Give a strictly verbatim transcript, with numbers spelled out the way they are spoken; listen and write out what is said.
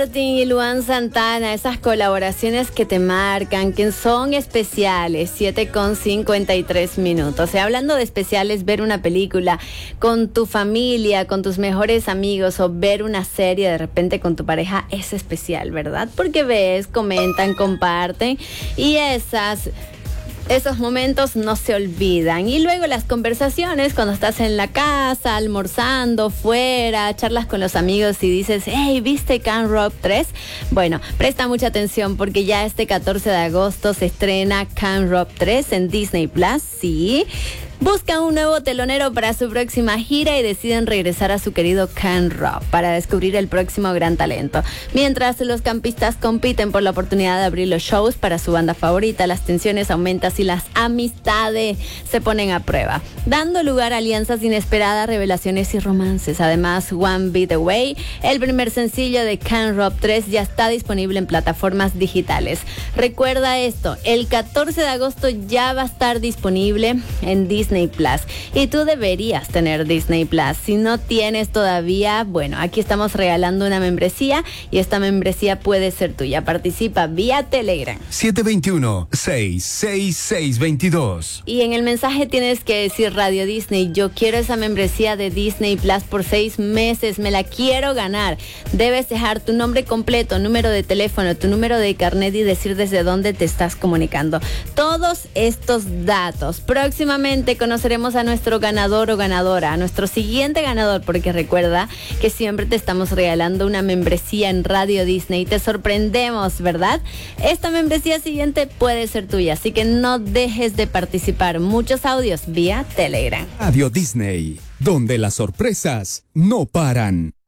Martin y Luan Santana, esas colaboraciones que te marcan, que son especiales, siete con cincuenta y tres minutos. Y hablando de especiales, ver una película con tu familia, con tus mejores amigos o ver una serie de repente con tu pareja es especial, ¿verdad? Porque ves, comentan, comparten y esas... Esos momentos no se olvidan. Y luego las conversaciones cuando estás en la casa, almorzando, fuera, charlas con los amigos y dices, hey, ¿viste Camp Rock tres? Bueno, presta mucha atención porque ya este catorce de agosto se estrena Camp Rock tres en Disney Plus, sí. Buscan un nuevo telonero para su próxima gira y deciden regresar a su querido Camp Rock para descubrir el próximo gran talento. Mientras los campistas compiten por la oportunidad de abrir los shows para su banda favorita, las tensiones aumentan y las amistades se ponen a prueba, dando lugar a alianzas inesperadas, revelaciones y romances. Además, One Beat Away, el primer sencillo de Camp Rock tres, ya está disponible en plataformas digitales. Recuerda esto, el catorce de agosto ya va a estar disponible en Disney Disney Plus. Y tú deberías tener Disney Plus. Si no tienes todavía, bueno, aquí estamos regalando una membresía y esta membresía puede ser tuya. Participa vía Telegram. siete dos uno, seis seis seis dos dos. Y en el mensaje tienes que decir Radio Disney, yo quiero esa membresía de Disney Plus por seis meses, me la quiero ganar. Debes dejar tu nombre completo, número de teléfono, tu número de carnet y decir desde dónde te estás comunicando. Todos estos datos. Próximamente conoceremos a nuestro ganador o ganadora, a nuestro siguiente ganador, porque recuerda que siempre te estamos regalando una membresía en Radio Disney. Te sorprendemos, ¿verdad? Esta membresía siguiente puede ser tuya, así que no dejes de participar. Muchos audios vía Telegram. Radio Disney, donde las sorpresas no paran.